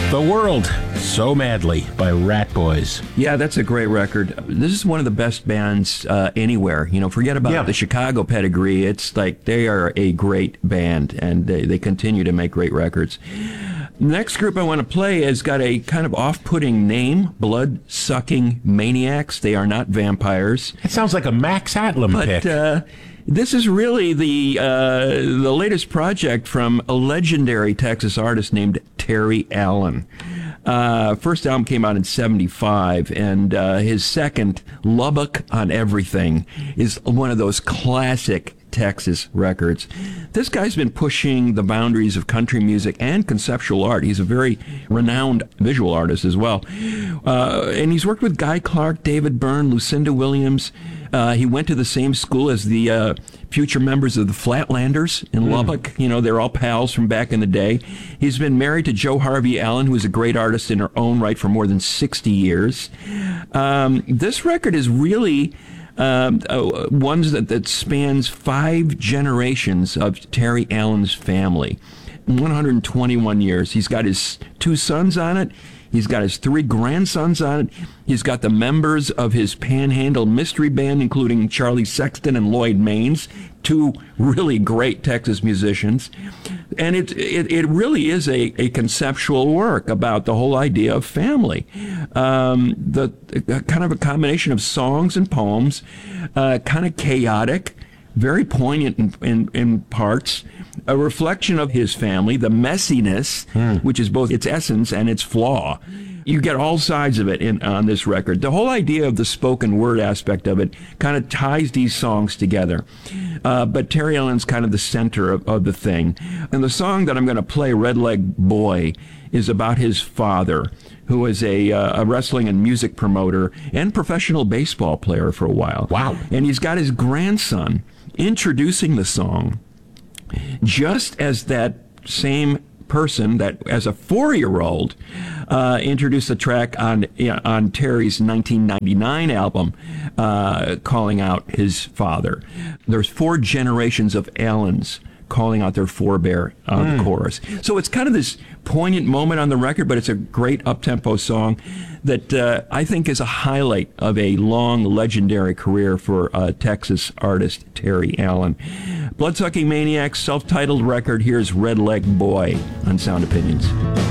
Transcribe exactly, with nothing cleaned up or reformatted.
The World So Madly by Rat Boys. Yeah, that's a great record. This is one of the best bands uh, anywhere. You know, forget about Yeah. the Chicago pedigree. It's like they are a great band, and they, they continue to make great records. Next group I want to play has got a kind of off-putting name, Blood-Sucking Maniacs. They are not vampires. It sounds like a Max Atlam But pick. uh, this is really the uh, the latest project from a legendary Texas artist named Terry Allen. Uh, first album came out in seventy-five, and uh, his second, Lubbock on Everything, is one of those classic Texas records. This guy's been pushing the boundaries of country music and conceptual art. He's a very renowned visual artist as well. Uh, and he's worked with Guy Clark, David Byrne, Lucinda Williams. Uh, he went to the same school as the uh, future members of the Flatlanders in mm. Lubbock. You know, they're all pals from back in the day. He's been married to Jo Harvey Allen, who is a great artist in her own right for more than sixty years. Um, this record is really um, uh, one that, that spans five generations of Terry Allen's family. one hundred twenty-one years. He's got his two sons on it. He's got his three grandsons on it. He's got the members of his Panhandle Mystery Band, including Charlie Sexton and Lloyd Maines, two really great Texas musicians. And it it, it really is a, a conceptual work about the whole idea of family. Um, the uh, kind of a combination of songs and poems, uh, kind of chaotic, very poignant in, in, in parts, a reflection of his family, the messiness, mm. which is both its essence and its flaw. You get all sides of it in on this record. The whole idea of the spoken word aspect of it kind of ties these songs together. Uh, but Terry Allen's kind of the center of, of the thing. And the song that I'm going to play, Red Leg Boy, is about his father, who was a, uh, a wrestling and music promoter and professional baseball player for a while. Wow. And he's got his grandson introducing the song just as that same person that as a four-year-old uh, introduced the track on uh, on Terry's nineteen ninety-nine album uh, calling out his father. There's four generations of Allens calling out their forebear on mm. the chorus. So it's kind of this poignant moment on the record, but it's a great up-tempo song that uh, I think is a highlight of a long, legendary career for uh, Texas artist Terry Allen. Bloodsucking Maniacs, self-titled record. Here's Red Leg Boy on Sound Opinions.